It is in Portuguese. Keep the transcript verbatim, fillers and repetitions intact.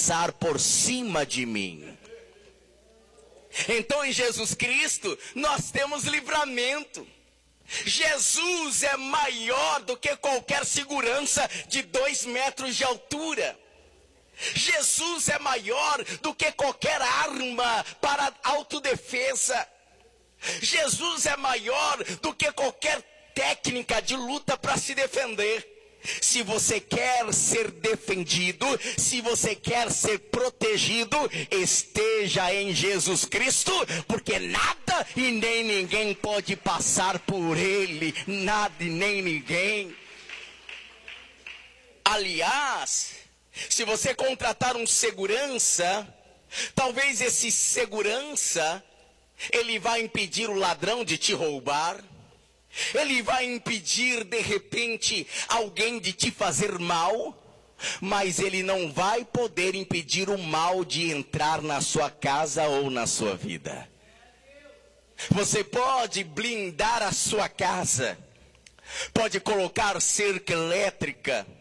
passar por cima de mim. Então em Jesus Cristo nós temos livramento. Jesus é maior do que qualquer segurança de dois metros de altura. Jesus é maior do que qualquer arma para autodefesa. Jesus é maior do que qualquer técnica de luta para se defender. Se você quer ser defendido, se você quer ser protegido, esteja em Jesus Cristo, porque nada e nem ninguém pode passar por ele, nada e nem ninguém. Aliás, se você contratar um segurança, talvez esse segurança, ele vai impedir o ladrão de te roubar. Ele vai impedir, de repente, alguém de te fazer mal, mas ele não vai poder impedir o mal de entrar na sua casa ou na sua vida. Você pode blindar a sua casa, pode colocar cerca elétrica,